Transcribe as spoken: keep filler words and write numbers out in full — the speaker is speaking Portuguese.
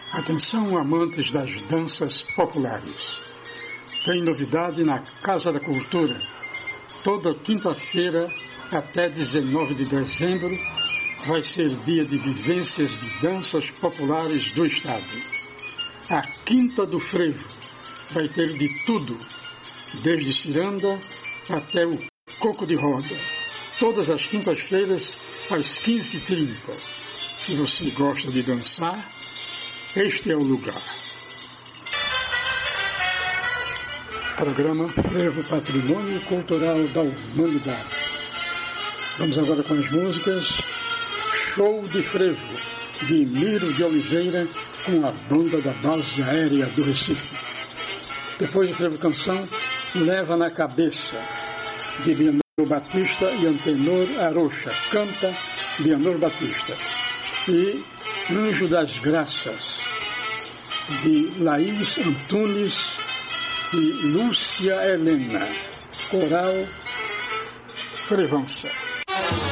Atenção, amantes das danças populares. Tem novidade na Casa da Cultura. Toda quinta-feira até dezenove de dezembro vai ser dia de vivências de danças populares do Estado. A Quinta do Frevo vai ter de tudo, desde ciranda até o coco de roda. Todas as quintas-feiras às quinze e trinta. Se você gosta de dançar, este é o lugar. Programa Frevo Patrimônio Cultural da Humanidade. Vamos agora com as músicas Show de Frevo, de Miro de Oliveira, com a banda da Base Aérea do Recife. Depois de Frevo Canção, Leva na Cabeça, de Bianor Batista e Antenor Arocha. Canta Bianor Batista. E Anjo das Graças, de Laís Antunes e Lúcia Helena. Coral Frevança.